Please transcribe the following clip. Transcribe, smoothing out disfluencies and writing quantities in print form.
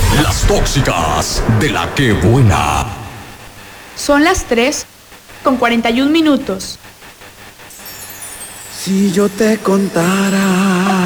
Las tóxicas de la que buena. Son las 3:41. Si yo te contara